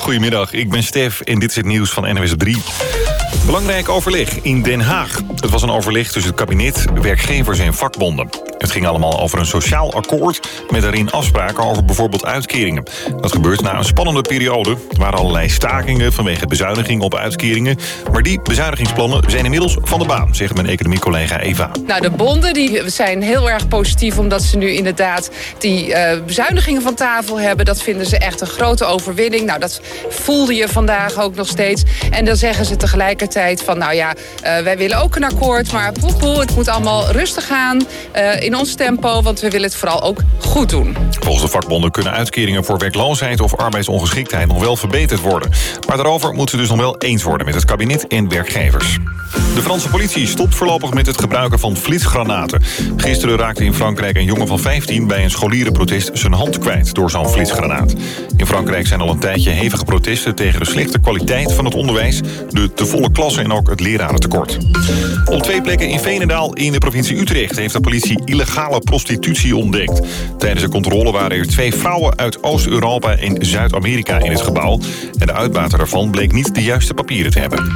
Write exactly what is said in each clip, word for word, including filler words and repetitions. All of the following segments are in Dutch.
Goedemiddag, ik ben Stef en dit is het nieuws van N O S op drie. Belangrijk overleg in Den Haag. Het was een overleg tussen het kabinet, werkgevers en vakbonden. Het ging allemaal over een sociaal akkoord met daarin afspraken over bijvoorbeeld uitkeringen. Dat gebeurt na een spannende periode. Er waren allerlei stakingen vanwege bezuiniging op uitkeringen. Maar die bezuinigingsplannen zijn inmiddels van de baan, zegt mijn economiecollega Eva. Nou, de bonden die zijn heel erg positief omdat ze nu inderdaad die uh, bezuinigingen van tafel hebben. Dat vinden ze echt een grote overwinning. Nou, dat voelde je vandaag ook nog steeds. En dan zeggen ze tegelijkertijd van, nou ja, uh, wij willen ook een akkoord, maar poe, poe, het moet allemaal rustig gaan. Uh, in ons tempo, want we willen het vooral ook goed doen. Volgens de vakbonden kunnen uitkeringen voor werkloosheid of arbeidsongeschiktheid nog wel verbeterd worden. Maar daarover moeten ze dus nog wel eens worden met het kabinet en werkgevers. De Franse politie stopt voorlopig met het gebruiken van flitsgranaten. Gisteren raakte in Frankrijk een jongen van vijftien bij een scholierenprotest zijn hand kwijt door zo'n flitsgranaat. In Frankrijk zijn al een tijdje hevige protesten tegen de slechte kwaliteit van het onderwijs, de te volle klassen en ook het lerarentekort. Op twee plekken in Veenendaal in de provincie Utrecht heeft de politie illegale prostitutie ontdekt. Tijdens de controle waren er twee vrouwen uit Oost-Europa en Zuid-Amerika in het gebouw. En de uitbater daarvan bleek niet de juiste papieren te hebben.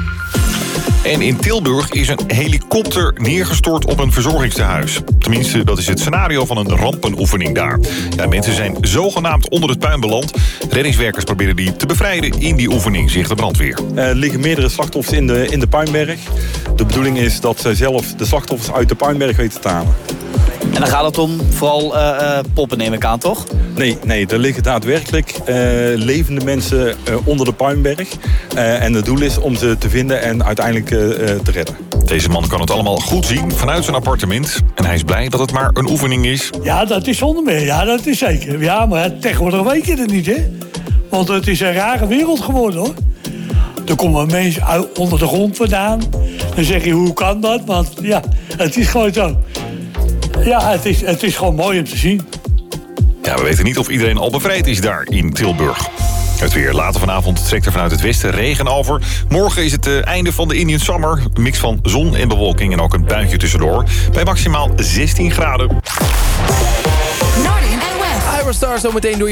En in Tilburg is een helikopter neergestort op een verzorgingstehuis. Tenminste, dat is het scenario van een rampenoefening daar. Ja, mensen zijn zogenaamd onder het puin beland. Reddingswerkers proberen die te bevrijden in die oefening, zegt de brandweer. Er liggen meerdere slachtoffers in de, in de puinberg. De bedoeling is dat ze zelf de slachtoffers uit de puinberg weten te halen. En dan gaat het om vooral uh, uh, poppen, neem ik aan, toch? Nee, nee, er liggen daadwerkelijk uh, levende mensen uh, onder de puinberg. Uh, en het doel is om ze te vinden en uiteindelijk uh, te redden. Deze man kan het allemaal goed zien vanuit zijn appartement. En hij is blij dat het maar een oefening is. Ja, dat is zonder meer. Ja, dat is zeker. Ja, maar tegenwoordig weet je het niet, hè? Want het is een rare wereld geworden, hoor. Er komen mensen uit, onder de grond vandaan. Dan zeg je, hoe kan dat? Want ja, het is gewoon zo. Ja, het is, het is gewoon mooi om te zien. Ja, we weten niet of iedereen al bevrijd is daar in Tilburg. Het weer. Later vanavond trekt er vanuit het westen regen over. Morgen is het uh, einde van de Indian Summer. Een mix van zon en bewolking en ook een buitje tussendoor. Bij maximaal zestien graden. Iron Star zometeen door je